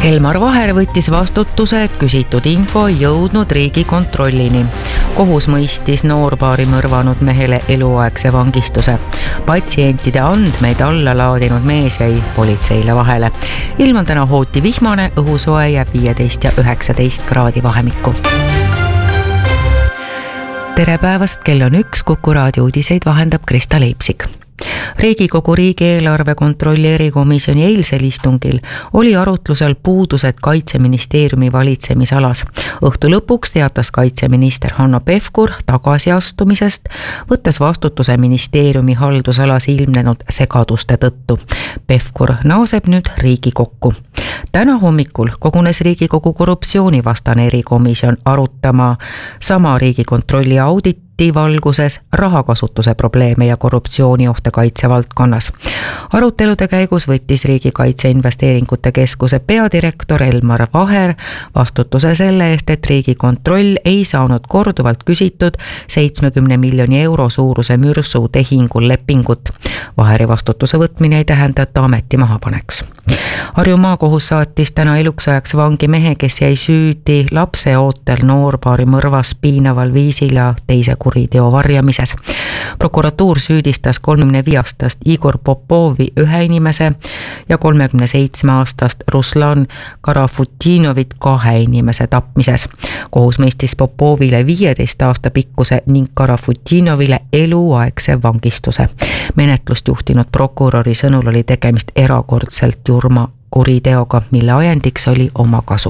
Elmar Vaher võttis vastutuse, et küsitud info ei jõudnud Riigikontrollini. Kohus mõistis noorpaari mõrvanud mehele eluaegse vangistuse. Patsientide andmeid alla laadinud mees jäi politseile vahele. Ilm on täna hooti vihmane, õhusoe jääb 15 ja 19 kraadi vahemikku. Tere päevast, kell on 1, Kuku raadio uudiseid vahendab Krista Leipsik. Riigikogu riigieelarve kontrolli erikomisjoni eilsel istungil oli arutlusel puudused Kaitseministeeriumi valitsemisalas. Õhtu lõpuks teatas kaitseminister Hanno Pevkur tagasiastumisest, võttes vastutuse ministeeriumi haldusalas ilmnenud segaduste tõttu. Pevkur naaseb nüüd Riigikokku. Täna hommikul kogunes Riigikogu korruptsioonivastane erikomisjon arutama sama Riigikontrolli auditi valguses rahakasutuse probleeme ja korruptsiooniohte kaitsevaldkonnas. Arutelude käigus võttis Riigikaitse Investeeringute Keskuse peadirektor Elmar Vaher vastutuse selle eest, et Riigikontroll ei saanud korduvalt küsitud 70 miljoni euro suuruse mürsu tehingul lepingut. Vaheri vastutuse võtmine ei tähenda, et ameti maha paneks. Harju maakohus saatis täna eluks ajaks vangi mehe, kes jäi süüdi lapse ootel noorpaari mõrvas piinaval viisil ja teise kuriteo varjamises. Prokuratuur süüdistas 35-aastast Igor Popovi ühe inimese ja 37-aastast Ruslan Karafutinovit 2 inimese tapmises. Kohus mõistis Popovile 15 aasta pikkuse ning Karafutinovile eluaegse vangistuse. Menetlust juhtinud prokuröri sõnul oli tegemist erakordselt jurma kuriteoga, mille ajendiks oli omakasu.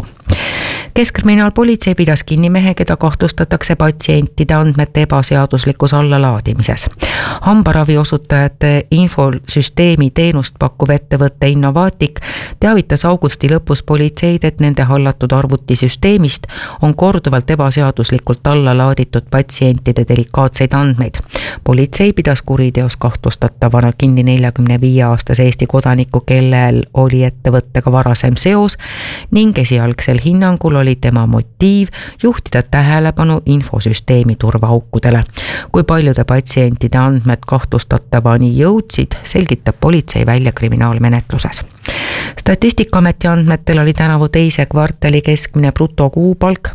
Keskkriminaalpolitsei pidas kinni mehe, keda kahtlustatakse patsientide andmete ebaseaduslikus allalaadimises. Hambaravi osutajate infosüsteemi teenust pakkuv ettevõtte Innovatic teavitas augusti lõpus politseid, et nende hallatud arvutisüsteemist on korduvalt ebaseaduslikult alla laaditud patsientide delikaatseid andmeid. Politsei pidas kuriteos kahtlustatavana kinni 45-aastase Eesti kodaniku, kellel oli ettevõttega varasem seos ning esialgsel hinnangul oli tema motiiv juhtida tähelepanu infosüsteemi turvaaukudele. Kui paljude patsientide andmed kahtlustatavani jõudsid, selgitab politsei välja kriminaalmenetluses. Statistikaameti andmetel oli tänavu teise kvartali keskmine brutokuupalk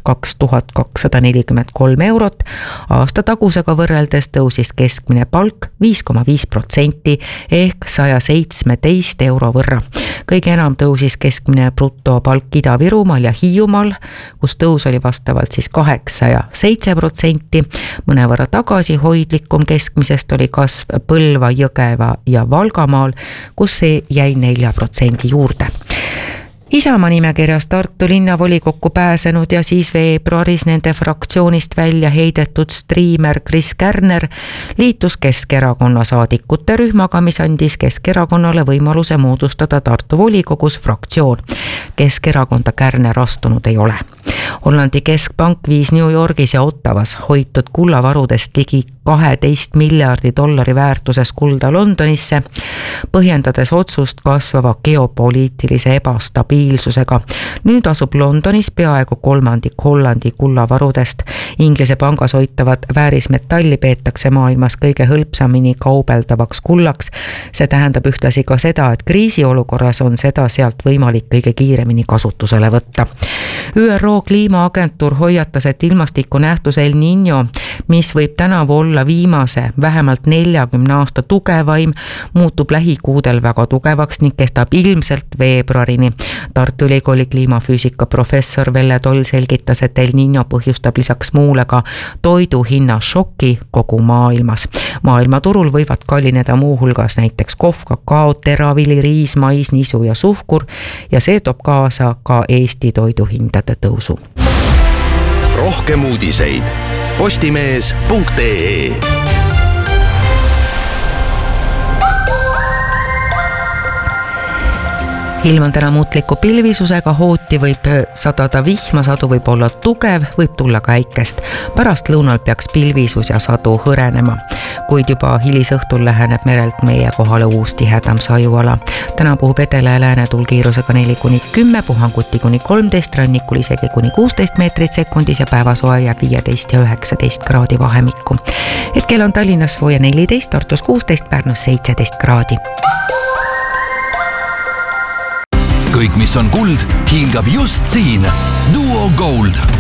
2243 eurot. Aasta tagusega võrreldes tõusis keskmine palk 5,5% ehk 117 euro võrra. Kõige enam tõusis keskmine brutopalk Ida-Virumaal ja Hiiumaal, kus tõus oli vastavalt 8 ja 7%. Mõnevõrra tagasihoidlikum keskmisest oli kasv Põlva, Jõgeva ja Valgamaal, kus see jäi 4% juurde. Isamaa nimekirjas Tartu linnavolikokku pääsenud ja siis veebruaris nende fraktsioonist välja heidetud striimer Kris Kärner liitus Keskerakonna saadikute rühmaga, mis andis Keskerakonnale võimaluse moodustada Tartu volikogus fraktsioon. Keskerakonda Kärner astunud ei ole. Hollandi keskpank viis New Yorgis ja Ottawas hoitud kullavarudest ligi 12 miljardi dollari väärtuses kulda Londonisse, põhjendades otsust kasvava geopoliitilise ebastabiilsusega. Nüüd asub Londonis peaaegu kolmandik Hollandi kullavarudest. Inglise pangas hoitavat väärismetalli peetakse maailmas kõige hõlpsamini kaubeldavaks kullaks. See tähendab ühtlasi ka seda, et kriisiolukorras on seda sealt võimalik kõige kiiremini kasutusele võtta. ÜRO kliimaagentuur hoiatas, et ilmastikunähtus El Niño, mis võib tänavu olla viimase vähemalt 40 aasta tugevaim, muutub lähikuudel väga tugevaks ning kestab ilmselt veebruarini. Tartu Ülikooli kliimafüüsika professor Velle Toll selgitas, et El Niño põhjustab lisaks muule ka toiduhinna šoki kogu maailmas. Maailmaturul võivad kallineda muuhulgas näiteks kohv, kakao, teravili, riis, mais, nisu ja suhkur ja see toob kaasa ka Eesti toiduhindade tõusu. Rohkem uudiseid postimees.ee. Ilm on täna muutliku pilvisusega, hooti võib sadada vihma, sadu võib olla tugev, võib tulla ka äikest. Pärast lõunal peaks pilvisus ja sadu hõrenema, kuid juba hilisõhtul läheneb merelt meie kohale uus tihedam sajuala. Täna puhub edela ja lääne tuulkiirusega 4-10, puhanguti kuni 13, rannikul isegi kuni 16 meetrit sekundis ja päevasoe jääb 15 ja 19 kraadi vahemikku. Hetkel on Tallinnas sooja 14, Tartus 16, Pärnus 17 kraadi. kõik, mis on kuld, hiilgab just siin. Duo Gold.